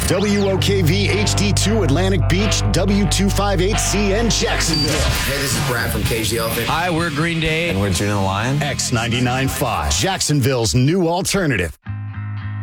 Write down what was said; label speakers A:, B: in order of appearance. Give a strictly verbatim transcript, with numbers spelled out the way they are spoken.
A: W O K V H D two Atlantic Beach, W two fifty-eight C N Jacksonville.
B: Hey, this is Brad from Cage the Elephant.
C: Hi, we're Green Day.
D: And we're Gina the Lion.
A: X ninety-nine point five, Jacksonville's new alternative.